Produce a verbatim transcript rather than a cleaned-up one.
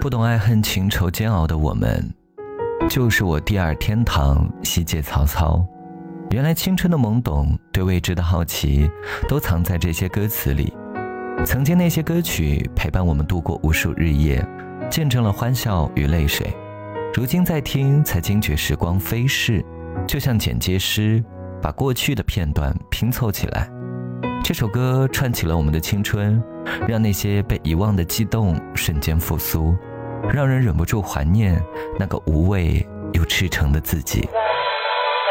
不懂爱恨情仇煎熬的我们，就是我第二天堂，西界曹操。原来青春的懵懂，对未知的好奇，都藏在这些歌词里。曾经那些歌曲陪伴我们度过无数日夜，见证了欢笑与泪水。如今再听，才惊觉时光飞逝，就像剪接师把过去的片段拼凑起来。这首歌串起了我们的青春，让那些被遗忘的激动瞬间复苏，让人忍不住怀念那个无畏又赤诚的自己。